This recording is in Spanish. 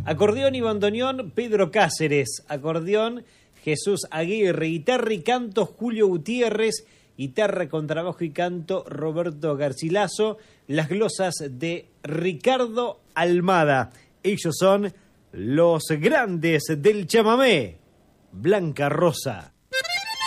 Acordeón y bandoneón, Pedro Cáceres. Acordeón, Jesús Aguirre. Guitarra y canto, Julio Gutiérrez. Guitarra, contrabajo y canto, Roberto Garcilaso. Las glosas de Ricardo Almada. Ellos son los grandes del chamamé. Blanca Rosa.